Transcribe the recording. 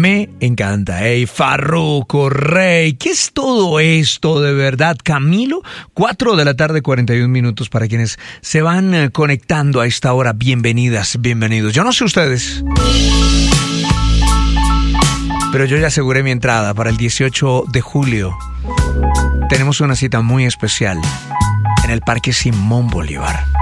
Me encanta. Hey, Farruko, Rey, ¿qué es todo esto de verdad? Camilo, 4 de la tarde, 41 minutos para quienes se van conectando a esta hora. Bienvenidas, bienvenidos. Yo no sé ustedes, pero yo ya aseguré mi entrada para el 18 de julio. Tenemos una cita muy especial en el Parque Simón Bolívar.